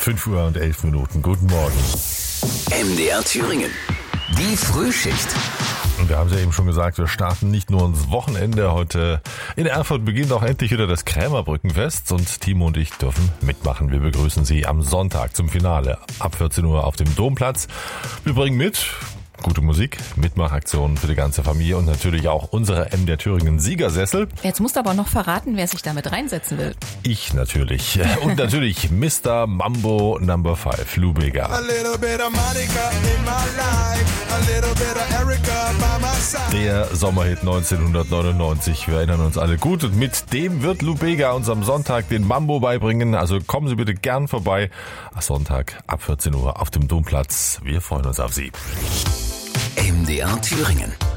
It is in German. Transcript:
5 Uhr und 11 Minuten. Guten Morgen. MDR Thüringen. Die Frühschicht. Und wir haben es ja eben schon gesagt, wir starten nicht nur ins Wochenende. Heute in Erfurt beginnt auch endlich wieder das Krämerbrückenfest und Timo und ich dürfen mitmachen. Wir begrüßen Sie am Sonntag zum Finale ab 14 Uhr auf dem Domplatz. Wir bringen mit gute Musik, Mitmachaktionen für die ganze Familie und natürlich auch unsere MDR Thüringen Siegersessel. Jetzt musst du aber noch verraten, wer sich damit reinsetzen will. Ich natürlich. Und natürlich Mr. Mambo No. 5, Lou Bega. Der Sommerhit 1999, wir erinnern uns alle gut. Und mit dem wird Lou Bega uns am Sonntag den Mambo beibringen. Also kommen Sie bitte gern vorbei. Am Sonntag ab 14 Uhr auf dem Domplatz. Wir freuen uns auf Sie. MDR Thüringen.